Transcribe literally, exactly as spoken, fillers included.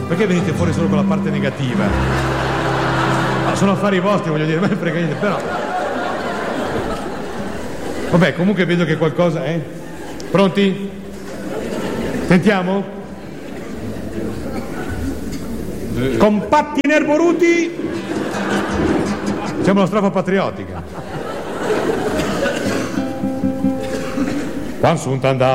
Perché venite fuori solo con la parte negativa? No, sono affari vostri, voglio dire, me ne frega niente, però. Vabbè, comunque vedo che qualcosa, eh? Pronti? Sentiamo? Compatti nerboruti. Facciamo una strofa patriottica. Quando sono andato